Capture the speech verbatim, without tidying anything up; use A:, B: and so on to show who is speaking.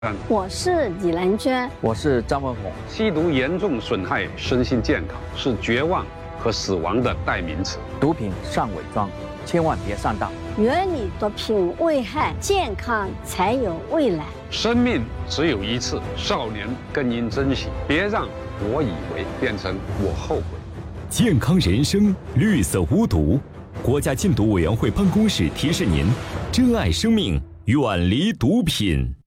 A: 我是李兰娟，
B: 我是张文宏。
C: 吸毒严重损害身心健康，是绝望和死亡的代名词。
B: 毒品尚伪装，千万别上当。
A: 远离毒品危害，健康才有未来。
C: 生命只有一次，少年更应珍惜，别让我以为变成我后悔。
D: 健康人生，绿色无毒。国家禁毒委员会办公室提示您：珍爱生命，远离毒品。